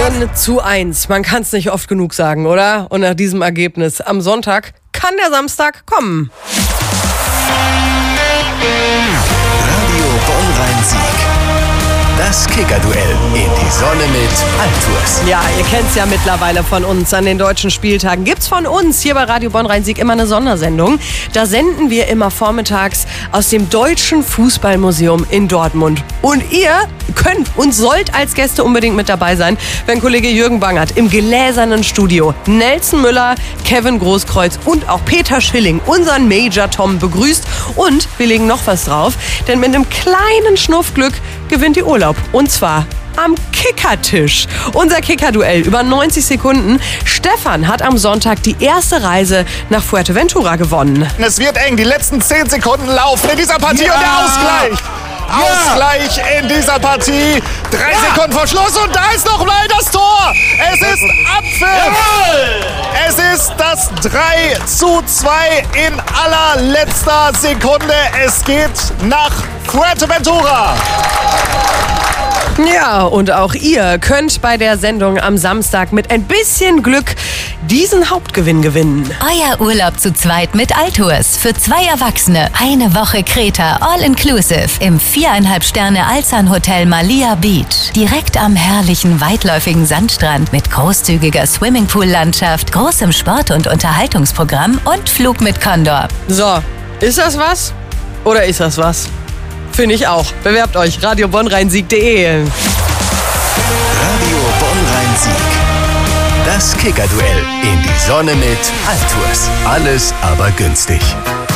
7:1. Man kann es nicht oft genug sagen, oder? Und nach diesem Ergebnis am Sonntag kann der Samstag kommen. Radio Bonn-Rhein-Sieg. Das Kicker-Duell in die Sonne mit Altours. Ja, ihr kennt es ja mittlerweile von uns. An den deutschen Spieltagen gibt's von uns hier bei Radio Bonn-Rhein-Sieg immer eine Sondersendung. Da senden wir immer vormittags aus dem Deutschen Fußballmuseum in Dortmund. Und ihr könnt und sollt als Gäste unbedingt mit dabei sein, wenn Kollege Jürgen Bangert im gläsernen Studio Nelson Müller, Kevin Großkreuz und auch Peter Schilling unseren Major Tom begrüßt. Und wir legen noch was drauf, denn mit einem kleinen Schnuffglück gewinnt ihr Urlaub. Und zwar am Kickertisch. Unser Kicker-Duell über 90 Sekunden. Stefan hat am Sonntag die erste Reise nach Fuerteventura gewonnen. Es wird eng, die letzten 10 Sekunden laufen in dieser Partie und der Ausgleich. Ausgleich in dieser Partie. 3 Sekunden vor Schluss und da ist nochmal das Tor. Es ist Abpfiff. Es ist das 3:2 in allerletzter Sekunde. Es geht nach Fuerteventura. Ja, und auch ihr könnt bei der Sendung am Samstag mit ein bisschen Glück diesen Hauptgewinn gewinnen. Euer Urlaub zu zweit mit Altours. Für 2 Erwachsene. Eine Woche Kreta, all-inclusive. Im 4,5 Sterne Alzan Hotel Malia Beach. Direkt am herrlichen, weitläufigen Sandstrand mit großzügiger Swimmingpool-Landschaft, großem Sport- und Unterhaltungsprogramm und Flug mit Condor. So, ist das was? Oder ist das was? Finde ich auch. Bewerbt euch. radiobonnrheinsieg.de. Radio Bonn-Rhein-Sieg. Das Kicker-Duell in die Sonne mit Altours. Alles aber günstig.